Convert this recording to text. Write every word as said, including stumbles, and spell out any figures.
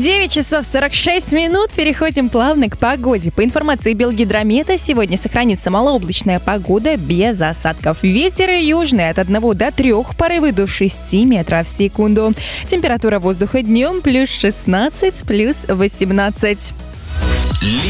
девять часов сорок шесть минут. Переходим плавно к погоде. По информации Белгидромета, сегодня сохранится малооблачная погода без осадков. Ветер южный от одного до трёх, порывы до шести метров в секунду. Температура воздуха днем плюс шестнадцать, плюс восемнадцать.